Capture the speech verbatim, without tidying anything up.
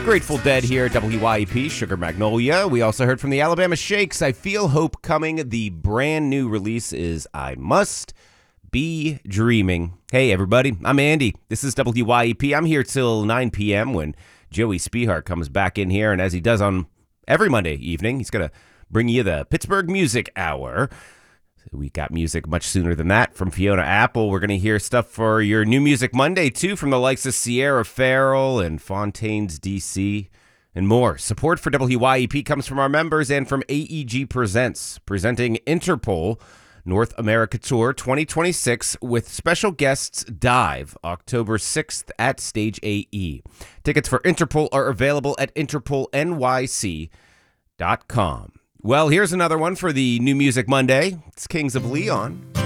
Grateful Dead here at W Y E P, Sugar Magnolia. We also heard from the Alabama Shakes, I Feel Hope Coming. The brand new release is I Must Be Dreaming. Hey, everybody, I'm Andy. This is W Y E P. I'm here till nine p.m. when Joey Spehart comes back in here, and as he does on every Monday evening, he's going to bring you the Pittsburgh Music Hour. We got music much sooner than that from Fiona Apple. We're going to hear stuff for your New Music Monday, too, from the likes of Sierra Farrell and Fontaines D C and more. Support for W Y E P comes from our members and from A E G Presents, presenting Interpol North America Tour twenty twenty-six with special guests Dive, October sixth at Stage A E. Tickets for Interpol are available at interpol n y c dot com. Well, here's another one for the New Music Monday. It's Kings of Leon.